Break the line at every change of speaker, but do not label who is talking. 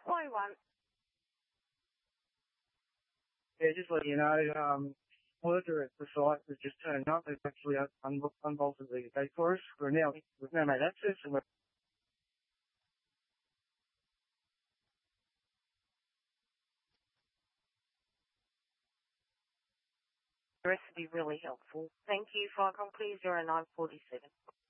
Play one.
Yeah, just let you know, worker at the site has just turned up. They've actually unbolted the gate for us. We've now made access and we're
The rest would be really helpful. Thank you. Flycom, please 0947.